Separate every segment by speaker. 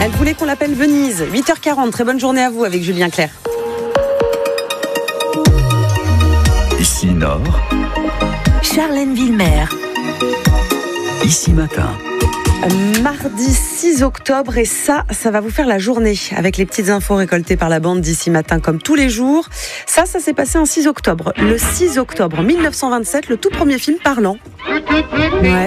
Speaker 1: Elle voulait qu'on l'appelle Venise. 8h40, très bonne journée à vous avec Julien Clerc.
Speaker 2: Ici Nord,
Speaker 3: Charlène Villemer.
Speaker 2: Ici Matin.
Speaker 1: Mardi 6 octobre et ça va vous faire la journée avec les petites infos récoltées par la bande d'Ici Matin comme tous les jours. Ça s'est passé un 6 octobre. Le 6 octobre 1927, le tout premier film parlant. Ouais.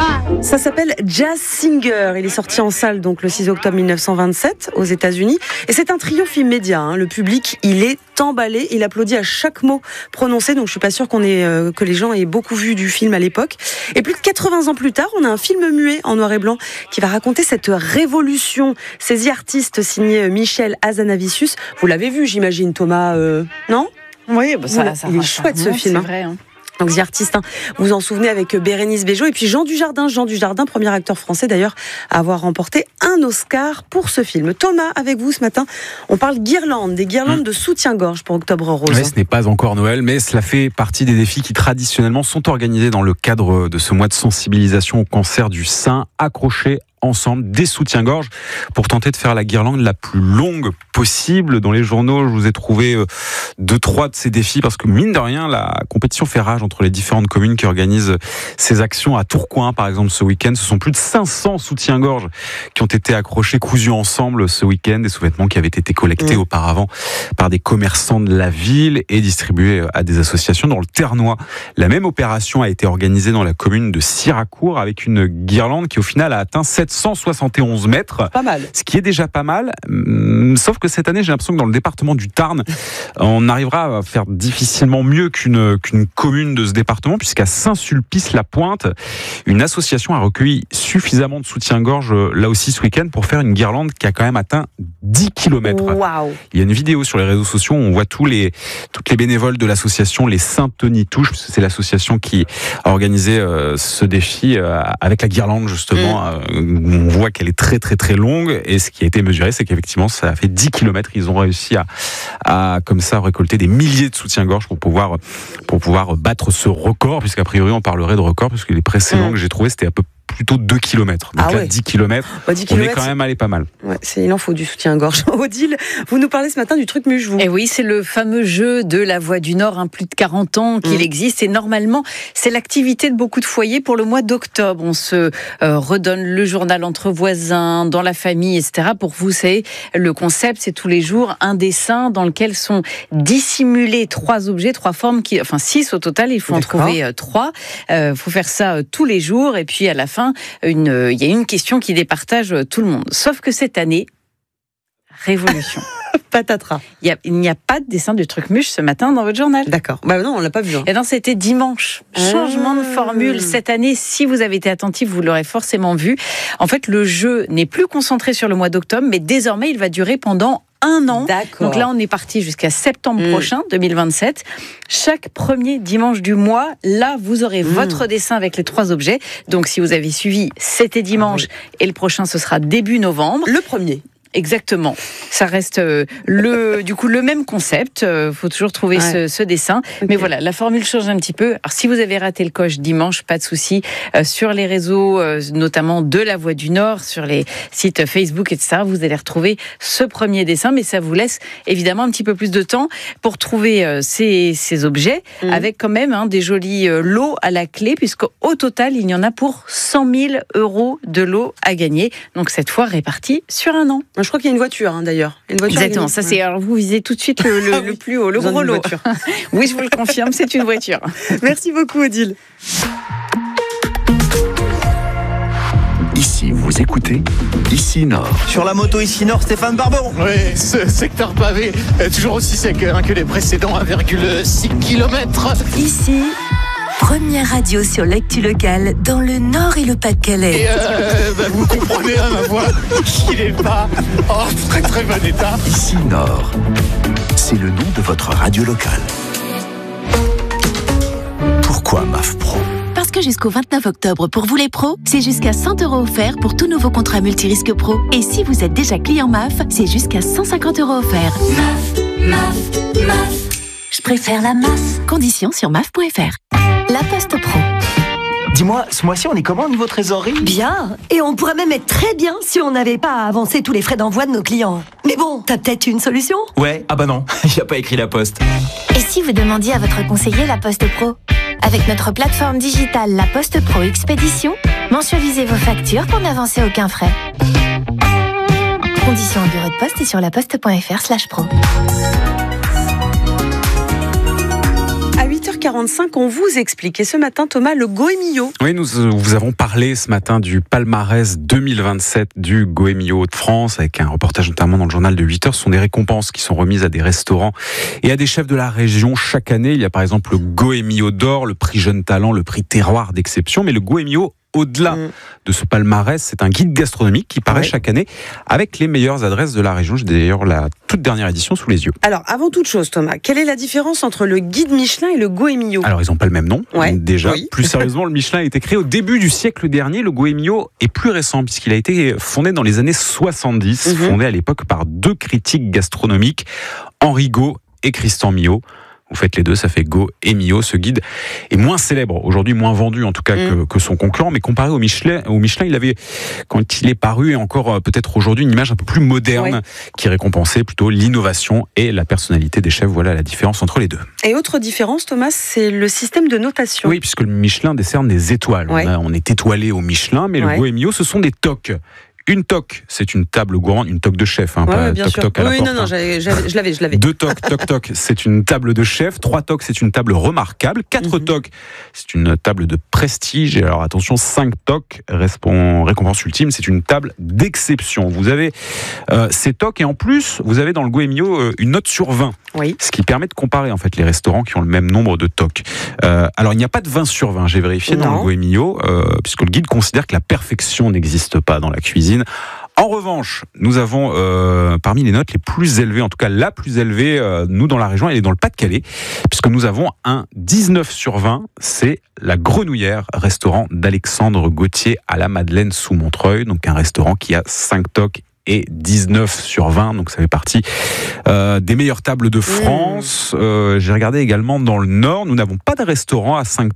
Speaker 1: Ça s'appelle Jazz Singer. Il est sorti en salle donc le 6 octobre 1927 aux États-Unis et c'est un triomphe immédiat. Le public, il est emballé, il applaudit à chaque mot prononcé. Donc je suis pas sûre que les gens aient beaucoup vu du film à l'époque. Et plus de 80 ans plus tard, on a un film muet en noir et blanc qui va raconter cette révolution. Ces artistes signé Michel Hazanavicius. Vous l'avez vu, j'imagine, Thomas, non ?
Speaker 4: Oui, ça
Speaker 1: il est chouette ce film.
Speaker 4: C'est vrai.
Speaker 1: Donc The Artist, vous vous en souvenez avec Bérénice Bejo et puis Jean Dujardin, premier acteur français d'ailleurs, à avoir remporté un Oscar pour ce film. Thomas, avec vous ce matin, on parle guirlandes, des guirlandes de soutien-gorge pour Octobre Rose.
Speaker 5: Oui, ce n'est pas encore Noël, mais cela fait partie des défis qui traditionnellement sont organisés dans le cadre de ce mois de sensibilisation au cancer du sein, accrochés ensemble des soutiens-gorge pour tenter de faire la guirlande la plus longue possible. Dans les journaux, je vous ai trouvé 2-3 de ces défis parce que mine de rien, la compétition fait rage entre les différentes communes qui organisent ces actions. À Tourcoing, par exemple, ce week-end, ce sont plus de 500 soutiens-gorge qui ont été accrochés, cousus ensemble ce week-end. Des sous-vêtements qui avaient été collectés auparavant par des commerçants de la ville et distribués à des associations. Dans le Ternois, la même opération a été organisée dans la commune de Siracourt avec une guirlande qui au final a atteint 771 mètres.
Speaker 1: Pas mal.
Speaker 5: Ce qui est déjà pas mal. Sauf que cette année, j'ai l'impression que dans le département du Tarn, on arrivera à faire difficilement mieux qu'une commune de ce département, puisqu'à Saint-Sulpice-la-Pointe, une association a recueilli suffisamment de soutien-gorge, là aussi ce week-end, pour faire une guirlande qui a quand même atteint 10 km.
Speaker 1: Waouh.
Speaker 5: Il y a une vidéo sur les réseaux sociaux où on voit toutes les bénévoles de l'association, les Saint-Denis Touche, parce que c'est l'association qui a organisé ce défi avec la guirlande, justement. On voit qu'elle est très très très longue et ce qui a été mesuré, c'est qu'effectivement ça a fait 10 km. Ils ont réussi à comme ça récolter des milliers de soutiens-gorge pour pouvoir battre ce record, puisqu'a priori on parlerait de record, parce que les précédents que j'ai trouvés c'était plutôt 2 km. Donc là, 10 km,
Speaker 1: 10
Speaker 5: on
Speaker 1: km,
Speaker 5: est quand même allé pas mal.
Speaker 1: Ouais, il en faut du soutien-gorge. Odile, vous nous parlez ce matin du truc muche, vous.
Speaker 4: Et oui, c'est le fameux jeu de la Voix du Nord, plus de 40 ans qu'il existe. Et normalement, c'est l'activité de beaucoup de foyers pour le mois d'octobre. On se redonne le journal entre voisins, dans la famille, etc. Pour vous, savez, le concept, c'est tous les jours un dessin dans lequel sont dissimulés 3 objets, 3 formes, 6 au total. Il faut en trouver 3. Faut faire ça tous les jours. Et puis à la fin, il y a une question qui départage tout le monde. Sauf que cette année, révolution.
Speaker 1: Patatras.
Speaker 4: Il n'y a pas de dessin du truc muche ce matin dans votre journal.
Speaker 1: D'accord. Bah non, on l'a pas vu.
Speaker 4: Et non, c'était dimanche. Changement de formule. Cette année, si vous avez été attentif, vous l'aurez forcément vu. En fait, le jeu n'est plus concentré sur le mois d'octobre, mais désormais, il va durer pendant 1 an.
Speaker 1: D'accord.
Speaker 4: Donc là, on est parti jusqu'à septembre prochain, 2027. Chaque premier dimanche du mois, là, vous aurez votre dessin avec les 3 objets. Donc, si vous avez suivi, c'était dimanche et le prochain, ce sera début novembre.
Speaker 1: Le premier.
Speaker 4: Exactement. Ça reste le même concept. Faut toujours trouver ce dessin. Okay. Mais voilà, la formule change un petit peu. Alors, si vous avez raté le coche dimanche, pas de souci. Sur les réseaux, notamment de la Voix du Nord, sur les sites Facebook, etc., vous allez retrouver ce premier dessin. Mais ça vous laisse évidemment un petit peu plus de temps pour trouver ces objets, avec quand même des jolis lots à la clé, puisqu'au total, il y en a pour 100 000 € de lots à gagner. Donc, cette fois répartis sur 1 an.
Speaker 1: Je crois qu'il y a une voiture, d'ailleurs.
Speaker 4: Exactement, ça c'est. Alors vous visez tout de suite le plus haut, le gros lot. Oui, je vous le confirme, c'est une voiture.
Speaker 1: Merci beaucoup, Odile.
Speaker 2: Ici, vous écoutez Ici Nord.
Speaker 6: Sur la moto Ici Nord, Stéphane Barbon.
Speaker 7: Oui, ce secteur pavé est toujours aussi sec que les précédents 1,6 km.
Speaker 3: Ici, première radio sur l'actu locale dans le Nord et le Pas-de-Calais.
Speaker 7: Et vous comprenez ma voix, qu'il n'est pas en très très bon état.
Speaker 2: Ici Nord, c'est le nom de votre radio locale. Pourquoi MAF Pro ?
Speaker 3: Parce que jusqu'au 29 octobre, pour vous les pros, c'est jusqu'à 100 € offerts pour tout nouveau contrat multirisque pro. Et si vous êtes déjà client MAF, c'est jusqu'à 150 € offerts. MAF. Je préfère la MAF. Conditions sur MAF.fr. La Poste Pro.
Speaker 6: Dis-moi, ce mois-ci, on est comment au niveau trésorerie ?
Speaker 8: Bien. Et on pourrait même être très bien si on n'avait pas à avancer tous les frais d'envoi de nos clients. Mais bon, t'as peut-être une solution ?
Speaker 6: Ouais, ah bah non, il a pas écrit la poste.
Speaker 9: Et si vous demandiez à votre conseiller La Poste Pro ? Avec notre plateforme digitale La Poste Pro Expédition, mensualisez vos factures pour n'avancer aucun frais. Conditions en bureau de poste et sur laposte.fr/pro.
Speaker 1: À 8h45, on vous explique. Et ce matin, Thomas, le Goemio.
Speaker 5: Oui, nous vous avons parlé ce matin du palmarès 2027 du Goemio de France, avec un reportage notamment dans le journal de 8h. Ce sont des récompenses qui sont remises à des restaurants et à des chefs de la région chaque année. Il y a par exemple le Goemio d'or, le prix Jeune Talent, le prix Terroir d'exception, mais le Goemio au-delà de ce palmarès, c'est un guide gastronomique qui paraît chaque année avec les meilleures adresses de la région. J'ai d'ailleurs la toute dernière édition sous les yeux.
Speaker 1: Alors, avant toute chose, Thomas, quelle est la différence entre le guide Michelin et le Goemio ?
Speaker 5: Alors, ils n'ont pas le même nom. Déjà, plus sérieusement, le Michelin a été créé au début du siècle dernier. Le Goemio est plus récent puisqu'il a été fondé dans les années 70, fondé à l'époque par 2 critiques gastronomiques, Henri Gaud et Christian Millot. Vous faites les deux, ça fait Go et Mio. Ce guide est moins célèbre, aujourd'hui moins vendu en tout cas que son concurrent, mais comparé au Michelin, il avait, quand il est paru, et encore peut-être aujourd'hui, une image un peu plus moderne qui récompensait plutôt l'innovation et la personnalité des chefs. Voilà la différence entre les deux.
Speaker 1: Et autre différence, Thomas, c'est le système de notation.
Speaker 5: Oui, puisque le Michelin décerne des étoiles. On est étoilé au Michelin, mais le Go et Mio, ce sont des toques. Une toque, c'est une table gourmande, une toque de chef, pas toc-toc à la porte.
Speaker 1: Non, je l'avais.
Speaker 5: 2 toques, toc-toc, c'est une table de chef. 3 toques, c'est une table remarquable. 4 toques, c'est une table de prestige. Et alors attention, 5 toques, récompense ultime, c'est une table d'exception. Vous avez ces toques et en plus, vous avez dans le Goemio une note sur 20. Ce qui permet de comparer en fait les restaurants qui ont le même nombre de toques. Alors il n'y a pas de 20 sur 20, j'ai vérifié dans le Goemio, puisque le guide considère que la perfection n'existe pas dans la cuisine. En revanche, nous avons parmi les notes les plus élevées, en tout cas la plus élevée, nous dans la région, elle est dans le Pas-de-Calais, puisque nous avons un 19 sur 20, c'est la Grenouillère, restaurant d'Alexandre Gauthier à la Madeleine sous Montreuil, donc un restaurant qui a 5 toques et 19 sur 20, donc ça fait partie des meilleures tables de France. J'ai regardé également dans le Nord, nous n'avons pas de restaurant à 5